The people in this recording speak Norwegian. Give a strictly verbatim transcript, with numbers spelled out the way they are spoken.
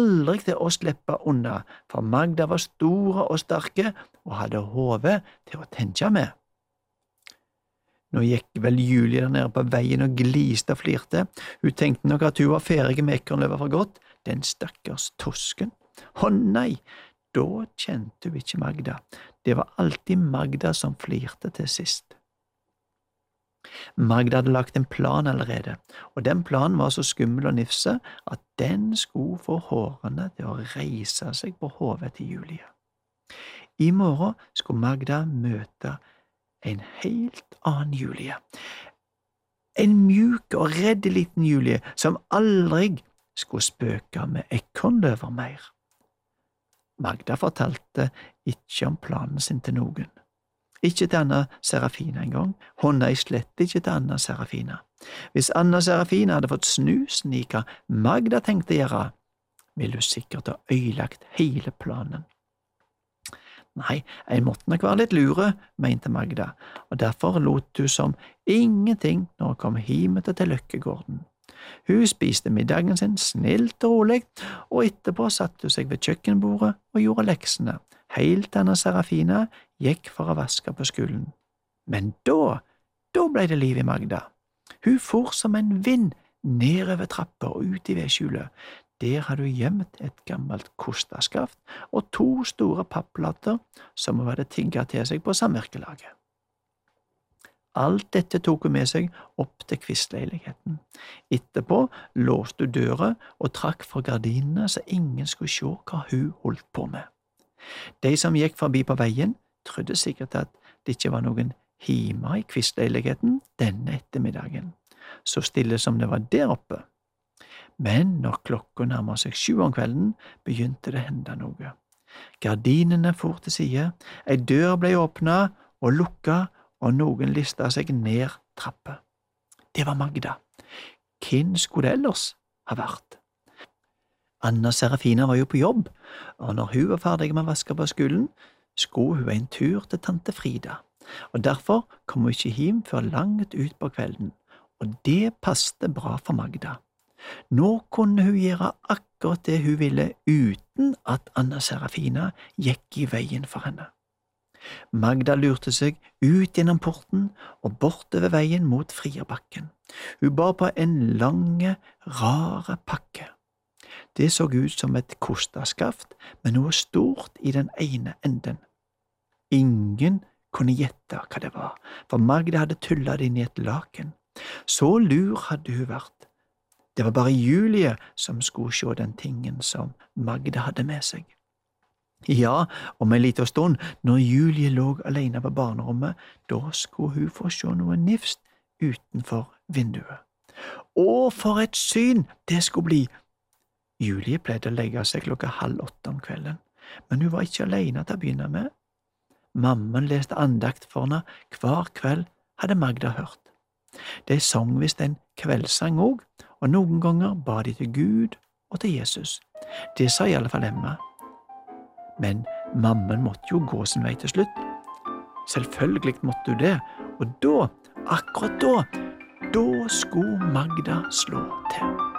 aldri til å slippe unna, for Magda var store og sterke og hadde hodet til å tenke med. Nå gikk vel Julie der nede på veien og gliste og flirte. Hun tenkte nok at hun var ferdig med ekornløva for godt, den stakkars tosken. Å nei, da kjente hun ikke Magda. Det var alltid Magda som flirte til sist. Magda hadde lagt en plan allerede, og den planen var så skummel og nifse at den skulle få hårene til å reise seg på hodet til Julie. I morgen skulle Magda møte en helt annen Julie. En mjuk og redd liten Julie som aldri skulle spøke med ekornløver mer. Magda fortalte ikke om planen sin til noen. Ikke til Anna Serafina engang, hun nei slett ikke til Anna Serafina. Hvis Anna Serafina hadde fått snusen i hva Magda tenkte gjøre, ville hun sikkert ha ødelagt hele planen. Nei, jeg måtte nok være litt lure, mente Magda, og derfor lot hun som ingenting når hun kom hjem til Løkkegården. Hun spiste middagen sin snilt og rolig, og etterpå satte hun seg ved kjøkkenbordet og gjorde leksene, helt til Anna Serafina gikk for å vaske på skolen. Men da, da ble det liv i Magda. Hun for som en vind nedover trappa og ut i vedskjulet. Der hadde hun gjemt et gammelt kostaskaft og to store papplater som hun hadde tigget til seg på samvirkelaget. Alt dette tok hun med seg opp til kvistleiligheten. Etterpå låste hun døra og trakk for gardinene så ingen skulle se hva hun holdt på med. De som gikk forbi på veien, trodde sikkert at det ikke var noen hjemme i kvistleiligheten denne ettermiddagen, så stille som det var der oppe. Men når klokka nærmet seg sju om kvelden, begynte det å hende noe. Gardinene for til side, ei dør ble åpnet og lukket, og noen listet seg ned trappa. Det var Magda. Hvem skulle det ellers ha vært? Anna Serafina var jo på jobb, og når hun var ferdig med å vaske på skolen, skulle hun en tur til tante Frida, og derfor kom hun ikke hjem før langt ut på kvelden, og det passte bra for Magda. Nå kunne hun gjøre akkurat det hun ville uten at Anna Serafina gikk i veien for henne. Magda lurte seg ut gjennom porten og bortover veien mot Frierbakken. Hun bar på en lange, rare pakke. Det så ut som et kostaskaft med noe stort i den ene enden. Ingen kunne gjette hva det var, for Magda hadde tullet det inn i et laken. Så lur hadde hun vært. Det var bare Julie som skulle se den tingen som Magda hadde med seg. Ja, om en liten stund, når Julie lå alene på barnerommet, da skulle hun få se noe nifst utenfor vinduet. Å, for et syn det skulle bli! Julie pleide å legge seg klokka halv åtte om kvelden, men hun var ikke alene til å begynne med. Mammen leste andakt for henne hver kveld, hadde Magda hørt. De sang visst en kveldssang òg, og noen ganger ba de til Gud og til Jesus. Det sa i alle fall Emma. Men mammen måtte jo gå sin vei til slutt. Selvfølgelig måtte hun det, og da, akkurat da, da skulle Magda slå til.